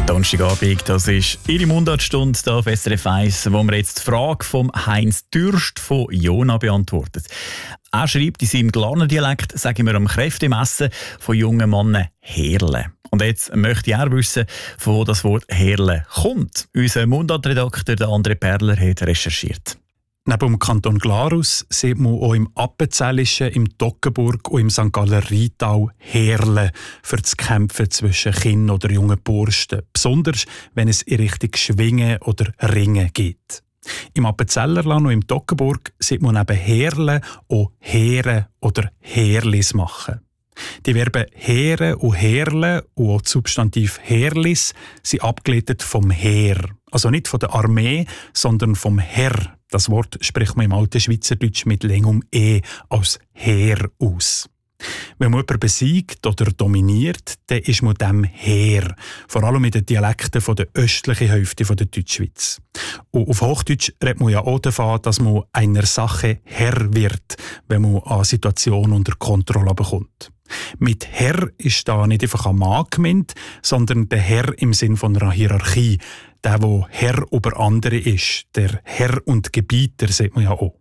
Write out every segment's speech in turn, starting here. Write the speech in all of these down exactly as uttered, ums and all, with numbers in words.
Donnerstagabend, das ist Ihre Mundartstunde hier auf S R F eins, wo wir jetzt die Frage von Heinz Dürst von Jona beantwortet. Er schreibt in seinem Glarner Dialekt, sagen wir am Kräftemessen von jungen Männern Herle. Und jetzt möchte er wissen, von wo das Wort Herle kommt. Unser Mundartredakteur, der André Perler, hat recherchiert. Neben dem Kanton Glarus sieht man auch im Appenzellischen, im Toggenburg und im Sankt Galler Rheintal Herle für das Kämpfen zwischen Kindern oder jungen Bursten. Besonders, wenn es in Richtung Schwingen oder Ringen geht. Im Appenzellerland und im Toggenburg sieht man neben Herle auch Heere oder Herlis machen. Die Verben Heere und Herle und auch das Substantiv Herlis sind abgeleitet vom Heer. Also nicht von der Armee, sondern vom Herr. Das Wort spricht man im alten Schweizerdeutsch mit längem E als Heer aus. Wenn man jemanden besiegt oder dominiert, dann ist man dem Heer. Vor allem in den Dialekten von der östlichen Hälfte der Deutschschweiz. Und auf Hochdeutsch redet man ja auch davon, dass man einer Sache Herr wird, wenn man eine Situation unter Kontrolle bekommt. Mit Herr ist da nicht einfach ein Mann gemeint, sondern der Herr im Sinn von einer Hierarchie. Der, der Herr über andere ist. Der Herr und Gebieter, sieht man ja auch.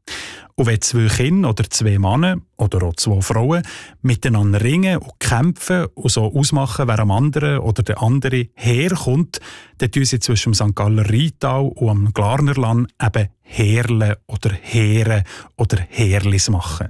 Und wenn zwei Kinder oder zwei Männer oder auch zwei Frauen miteinander ringen und kämpfen und so ausmachen, wer am anderen oder der andere herkommt, dann tun sie zwischen dem Sankt Galler Rheintal und am Glarnerland eben Herle oder Heere oder Herlis machen.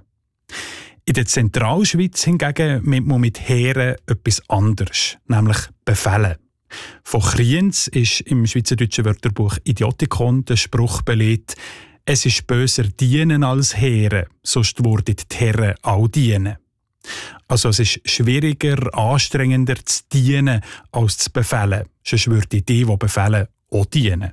In der Zentralschweiz hingegen meint man mit Heere etwas anderes, nämlich Befehle. Von Kriens ist im schweizerdeutschen Wörterbuch Idiotikon der Spruch belegt: Es ist böser dienen als Heere, sonst würden die Herren auch dienen. Also es ist schwieriger, anstrengender zu dienen als zu befehlen. Sonst würden die, die befehlen, auch dienen.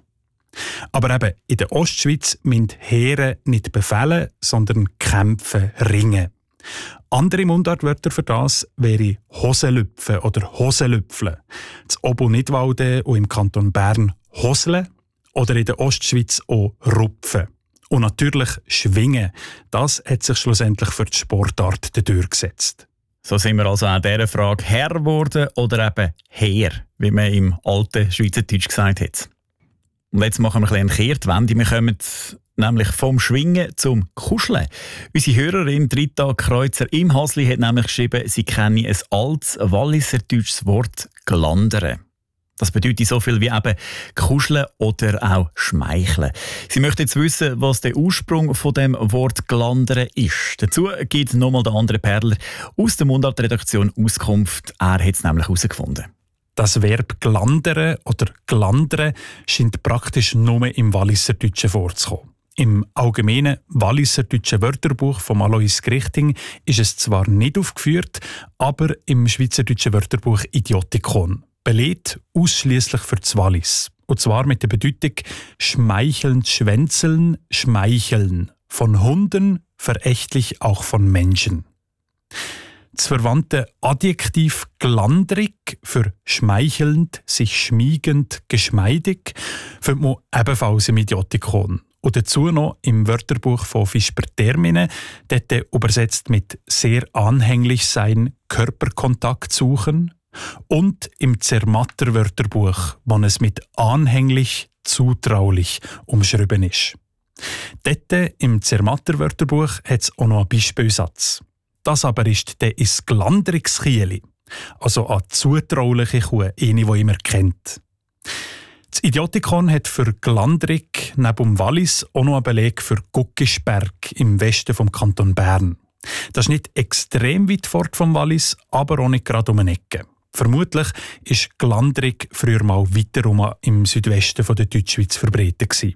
Aber eben, in der Ostschweiz müssen Heere nicht befehlen, sondern kämpfen, ringen. Andere Mundartwörter für das wären Hoselüpfen oder Hoselüpfeln. Das Obo Nidwalden und im Kanton Bern Hosle oder in der Ostschweiz auch Rupfen. Und natürlich Schwingen. Das hat sich schlussendlich für die Sportart durchgesetzt. So sind wir also an dieser Frage Herr geworden oder eben Heer, wie man im alten Schweizerdeutsch gesagt hat. Und jetzt machen wir ein bisschen eine Kehrtwende. Wir kommen nämlich vom Schwingen zum Kuscheln. Unsere Hörerin Rita Kreuzer im Hasli hat nämlich geschrieben, sie kenne ein altes walliserdeutsches Wort «glandere». Das bedeutet so viel wie eben kuscheln oder auch schmeicheln. Sie möchte jetzt wissen, was der Ursprung von dem Wort «glandere» ist. Dazu gibt nochmal der andere Perler aus der Mundartredaktion Auskunft. Er hat es nämlich herausgefunden. Das Verb «glandere» oder «glandere» scheint praktisch nur im Walliserdeutschen vorzukommen. Im allgemeinen Walliserdeutschen Wörterbuch von Alois Grichting ist es zwar nicht aufgeführt, aber im Schweizerdeutschen Wörterbuch Idiotikon, belegt ausschließlich für das Wallis. Und zwar mit der Bedeutung schmeichelnd schwänzeln, schmeicheln. Von Hunden, verächtlich auch von Menschen. Das verwandte Adjektiv glandrig für schmeichelnd, sich schmiegend, geschmeidig findet man ebenfalls im Idiotikon. Und dazu noch im Wörterbuch von Fisper Termine, dort übersetzt mit sehr anhänglich sein, Körperkontakt suchen. Und im Zermatter Wörterbuch, wo es mit anhänglich, zutraulich umschrieben ist. Dort im Zermatter Wörterbuch hat es auch noch einen Beispielsatz. Das aber ist der is glandrigs Chieli, also eine zutrauliche Kuh, eine, die immer kennt. Das Idiotikon hat für glandrig neben dem Wallis auch noch einen Beleg für Guckisberg im Westen vom Kanton Bern. Das ist nicht extrem weit fort vom Wallis, aber auch nicht gerade um eine Ecke. Vermutlich war glandrig früher mal weiterum im Südwesten der Deutschschweiz verbreitet gewesen.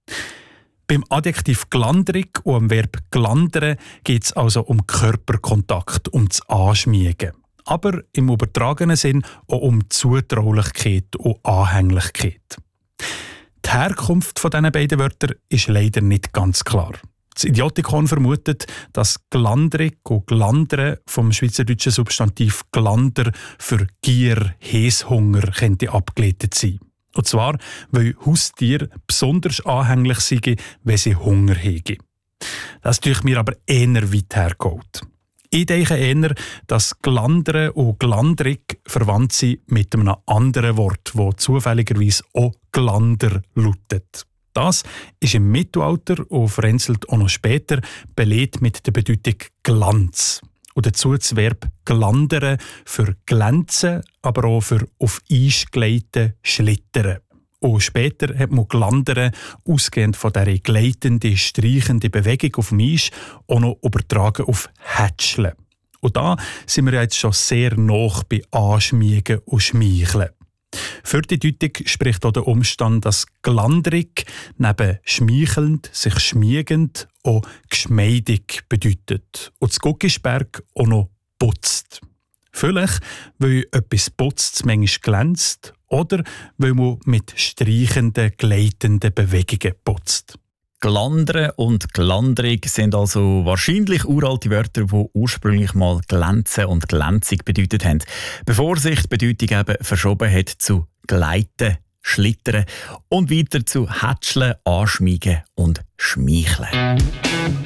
Beim Adjektiv glandrig und am Verb glandere geht es also um Körperkontakt, um das Anschmiegen. Aber im übertragenen Sinn auch um Zutraulichkeit und Anhänglichkeit. Die Herkunft von diesen beiden Wörtern ist leider nicht ganz klar. Das Idiotikon vermutet, dass glandrig und glandere vom schweizerdeutschen Substantiv glander für Gier, Häshunger könnte abgeleitet sein. Und zwar, weil Haustiere besonders anhänglich sind, wenn sie Hunger haben. Das tue ich mir aber eher weit hergeholt. Ich denke eher, dass Glandere und Glandrig verwandt sind mit einem anderen Wort, das zufälligerweise auch Glander lautet. Das ist im Mittelalter und vereinzelt auch noch später belegt mit der Bedeutung Glanz. Und dazu das Verb glandere für glänzen, aber auch für auf Eis gleiten, schlittern. Und später hat man Glandere, ausgehend von dieser gleitenden, streichenden Bewegung auf dem Eis, auch noch übertragen auf Hätscheln. Und da sind wir jetzt schon sehr nah bei Anschmiegen und Schmeicheln. Für die Deutung spricht auch der Umstand, dass glandrig neben schmeichelnd, sich schmiegend auch geschmeidig bedeutet. Und das Guggisberg auch noch putzt. Vielleicht, weil etwas putzt, manchmal glänzt, oder weil man mit streichenden, gleitenden Bewegungen putzt. Glandere und glandrig sind also wahrscheinlich uralte Wörter, die ursprünglich mal glänzen und glänzig bedeutet haben, bevor sich die Bedeutung eben verschoben hat zu gleiten, schlittern und weiter zu hätscheln, anschmiegen und schmeicheln.